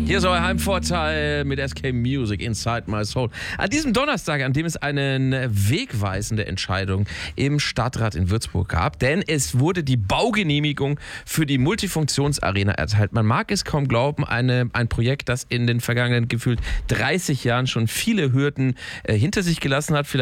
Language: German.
Hier ist euer Heimvorteil mit SK Music Inside My Soul. An diesem Donnerstag, an dem es eine wegweisende Entscheidung im Stadtrat in Würzburg gab, denn es wurde die Baugenehmigung für die Multifunktionsarena erteilt. Man mag es kaum glauben, ein Projekt, das in den vergangenen gefühlt 30 Jahren schon viele Hürden hinter sich gelassen hat.